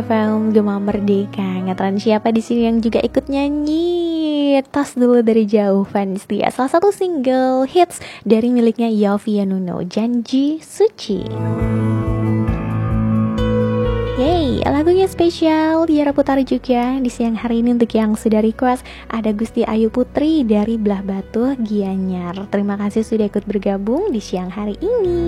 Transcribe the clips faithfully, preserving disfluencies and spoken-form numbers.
Film Gema Merdeka. Ngetren siapa di sini yang juga ikut nyanyi? Tos dulu dari jauh fans dia. Salah satu single hits dari miliknya Yovie Nuno, Janji Suci. Yeay, lagunya spesial Tiara putar juga di siang hari ini. Untuk yang sudah request, ada Gusti Ayu Putri dari Belah Batu, Gianyar. Terima kasih sudah ikut bergabung di siang hari ini.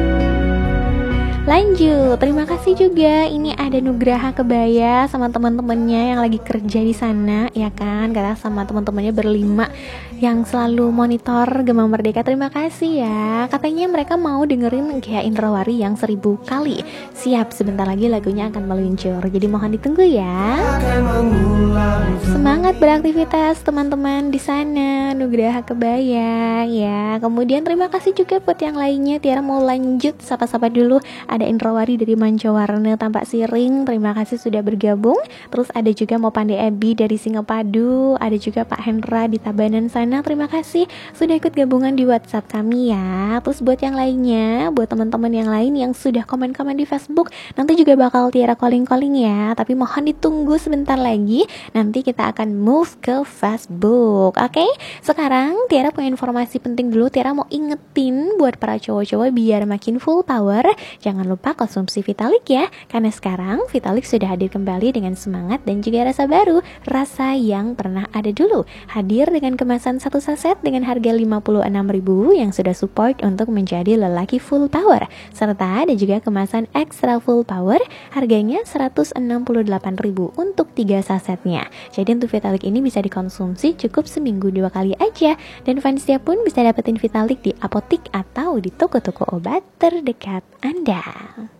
Lanjut, terima kasih juga. Ini ada Nugraha Kebaya sama teman-temannya yang lagi kerja di sana, ya kan? Kata sama teman-temannya berlima yang selalu monitor Gema Merdeka. Terima kasih ya. Katanya mereka mau dengerin Ghea Indrawari yang seribu kali. Siap, sebentar lagi lagunya akan meluncur. Jadi mohon ditunggu ya. Semangat beraktivitas teman-teman di sana, Nugraha Kebaya ya. Kemudian terima kasih juga buat yang lainnya. Tiara mau lanjut sapa-sapa dulu. Ada Indrawari dari Mancawarna Tampak Siring, terima kasih sudah bergabung. Terus ada juga Mau Pandai Ebi dari Singapadu. Ada juga Pak Hendra di Tabanan sana, terima kasih sudah ikut gabungan di WhatsApp kami ya. Terus buat yang lainnya, buat teman-teman yang lain yang sudah komen-komen di Facebook, nanti juga bakal Tiara calling-calling ya. Tapi mohon ditunggu sebentar lagi, nanti kita akan move ke Facebook. Oke, sekarang Tiara punya informasi penting dulu. Tiara mau ingetin buat para cowok-cowok biar makin full power, jangan lupa konsumsi Vitalik ya, karena sekarang Vitalik sudah hadir kembali dengan semangat dan juga rasa baru, rasa yang pernah ada dulu. Hadir dengan kemasan satu saset dengan harga lima puluh enam ribu yang sudah support untuk menjadi lelaki full power, serta ada juga kemasan extra full power harganya seratus enam puluh delapan ribu untuk tiga sasetnya. Jadi untuk Vitalik ini bisa dikonsumsi cukup seminggu dua kali aja, dan fansnya pun bisa dapetin Vitalik di apotik atau di toko-toko obat terdekat Anda.